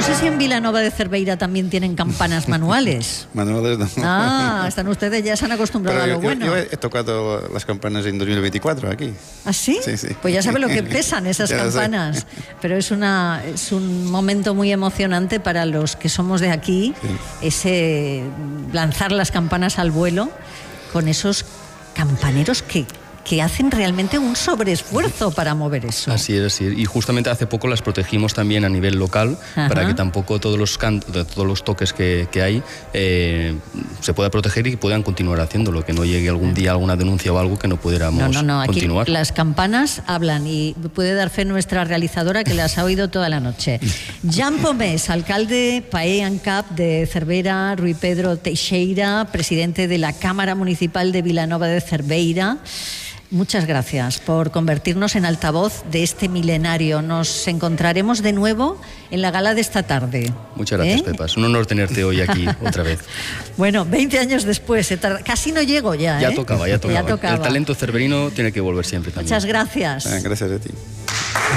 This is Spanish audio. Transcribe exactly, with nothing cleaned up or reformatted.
sé si en Vilanova de Cerveira también tienen campanas manuales. Manuales no. Ah, están ustedes, ya se han acostumbrado Pero a lo yo, bueno. yo he tocado las campanas en dos mil veinticuatro aquí. ¿Ah, sí? Sí, sí. Pues ya sabe lo que pesan esas Ya campanas. sé. Pero es, una, es un momento muy emocionante para los que somos de aquí, sí. Ese lanzar las campanas al vuelo con esos campaneros que... que hacen realmente un sobreesfuerzo para mover eso. Así es, así es. Y justamente hace poco las protegimos también a nivel local. Ajá. Para que tampoco todos los cantos, todos los toques que, que hay eh, se pueda proteger y puedan continuar haciéndolo, que no llegue algún día alguna denuncia o algo que no pudiéramos no, no, no. Aquí continuar. Las campanas hablan y puede dar fe nuestra realizadora que las ha oído toda la noche. Jan Pomés, alcalde Paé Ancap de Cervera, Rui Pedro Teixeira, presidente de la Cámara Municipal de Vilanova de Cerveira. Muchas gracias por convertirnos en altavoz de este milenario. Nos encontraremos de nuevo en la gala de esta tarde. Muchas gracias, ¿Eh? Pepa. Es un honor tenerte hoy aquí otra vez. Bueno, veinte años después, casi no llego ya. Ya ¿eh? tocaba, ya tocaba. ya tocaba. El talento cerverino tiene que volver siempre también. Muchas gracias. Gracias a ti.